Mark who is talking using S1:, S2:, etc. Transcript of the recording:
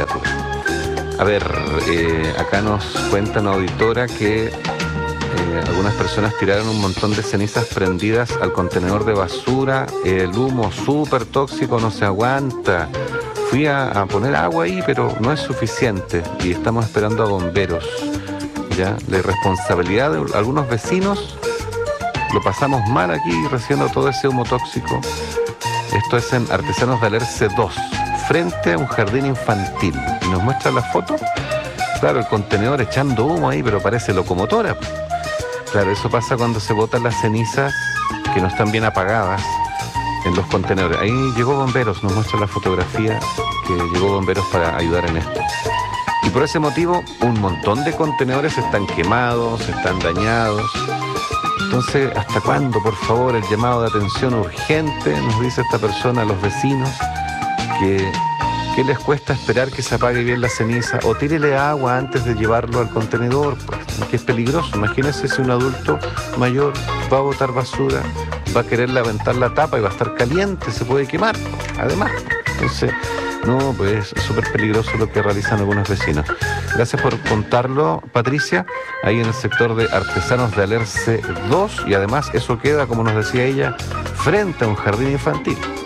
S1: temperatura. A ver, acá nos cuenta una auditora que algunas personas tiraron un montón de cenizas prendidas al contenedor de basura. El humo súper tóxico no se aguanta. Fui a poner agua ahí, pero no es suficiente y estamos esperando a bomberos. ¿Ya? La irresponsabilidad de algunos vecinos, lo pasamos mal aquí recibiendo todo ese humo tóxico. Esto es en Artesanos de Alerce 2, frente a un jardín infantil. Y nos muestra la foto. Claro, el contenedor echando humo ahí, pero parece locomotora. Claro, eso pasa cuando se botan las cenizas que no están bien apagadas en los contenedores. Ahí llegó bomberos, nos muestra la fotografía que llegó bomberos para ayudar en esto. Y por ese motivo, un montón de contenedores están quemados, están dañados. Entonces, ¿hasta cuándo, por favor, el llamado de atención urgente? Nos dice esta persona a los vecinos que les cuesta esperar que se apague bien la ceniza, o tírele agua antes de llevarlo al contenedor, pues, que es peligroso. Imagínense si un adulto mayor va a botar basura, va a querer levantar la tapa y va a estar caliente, se puede quemar, además. Entonces, no, pues es súper peligroso lo que realizan algunos vecinos. Gracias por contarlo, Patricia, ahí en el sector de Artesanos de Alerce 2, y además eso queda, como nos decía ella, frente a un jardín infantil.